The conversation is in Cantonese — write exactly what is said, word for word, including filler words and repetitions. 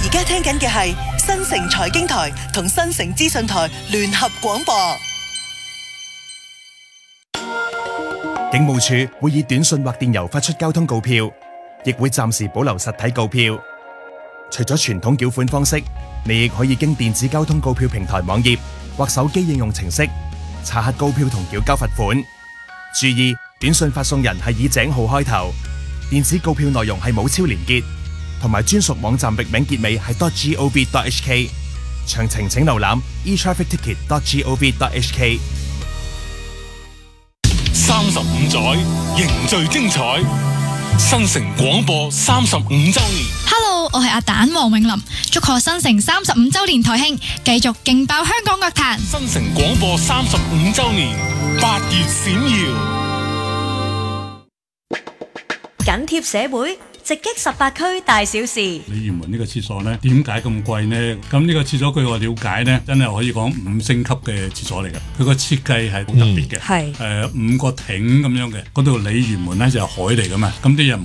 而家聽緊嘅係新城財經台同新城資訊台聯合廣播。 警務處會以短信或電郵發出交通告票，亦會暫時保留實體告票。除咗傳統繳款方式，你亦可以經電子交通告票平台網頁或手機應用程式查核告票同繳交罰款。注意，短信發送人係以井號開頭，電子告票內容係冇超連結，同埋專屬網站域名結尾係 .gov.hk。詳情請瀏覽 e traffic ticket dot gov dot h k。 三十五載凝聚精彩，新城廣播三十五週年。 Hello， 我係阿蛋黃永林，祝賀新城三十五週年台慶，繼續勁爆香港樂壇。 新城廣播三十五週年，八月閃耀， 緊貼社會。直擊十八區大小事。 鯉魚門呢個廁所呢，點解咁貴呢？咁呢個廁所據我了解呢，真係可以講五星級嘅廁所嚟嘅。佢個設計係好特別嘅，係誒、嗯呃、五個艇咁樣嘅。嗰度鯉魚門呢就係海嚟噶嘛，咁啲人